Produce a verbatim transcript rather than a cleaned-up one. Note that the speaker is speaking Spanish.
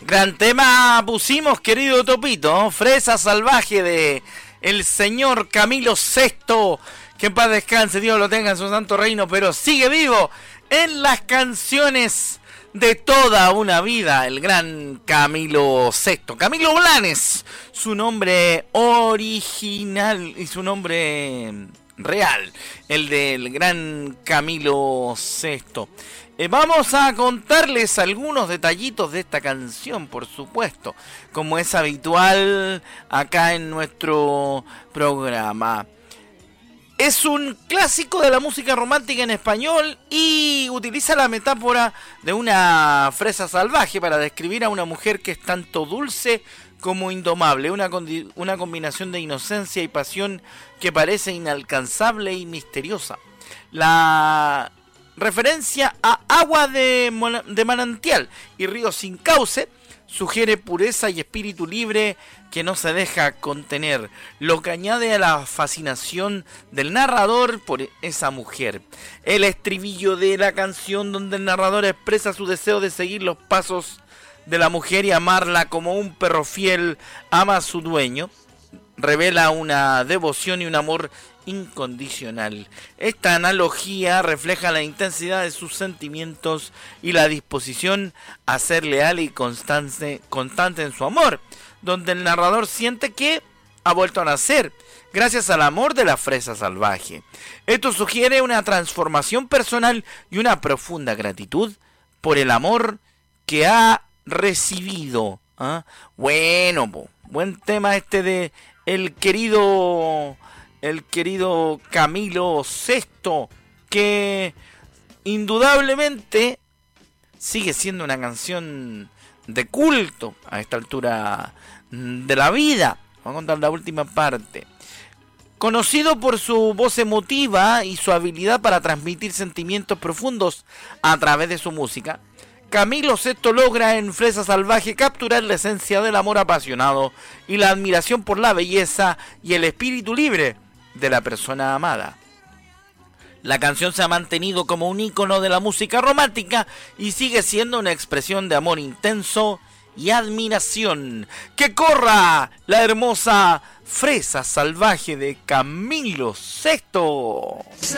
Gran tema pusimos, querido Topito. Fresa Salvaje de el señor Camilo sexto. Que en paz descanse, Dios lo tenga en su santo reino, pero sigue vivo en las canciones de toda una vida, el gran Camilo sexto. Camilo Blanes, su nombre original y su nombre real, el del gran Camilo sexto. Eh, vamos a contarles algunos detallitos de esta canción, por supuesto, como es habitual acá en nuestro programa. Es un clásico de la música romántica en español y utiliza la metáfora de una fresa salvaje para describir a una mujer que es tanto dulce como indomable, una, condi- una combinación de inocencia y pasión que parece inalcanzable y misteriosa. La referencia a agua de, mon- de manantial y río sin cauce sugiere pureza y espíritu libre que no se deja contener, lo que añade a la fascinación del narrador por esa mujer. El estribillo de la canción, donde el narrador expresa su deseo de seguir los pasos de la mujer y amarla como un perro fiel ama a su dueño, revela una devoción y un amor incondicional. Esta analogía refleja la intensidad de sus sentimientos y la disposición a ser leal y constante, constante en su amor, donde el narrador siente que ha vuelto a nacer gracias al amor de la fresa salvaje. Esto sugiere una transformación personal y una profunda gratitud por el amor que ha recibido. ¿Ah? Bueno, po, buen tema este de el querido el querido Camilo sexto, que indudablemente sigue siendo una canción de culto a esta altura de la vida. Vamos a contar la última parte. Conocido por su voz emotiva y su habilidad para transmitir sentimientos profundos a través de su música, Camilo sexto logra en Fresa Salvaje capturar la esencia del amor apasionado y la admiración por la belleza y el espíritu libre de la persona amada. La canción se ha mantenido como un ícono de la música romántica y sigue siendo una expresión de amor intenso y admiración. ¡Que corra la hermosa Fresa Salvaje de Camilo sexto!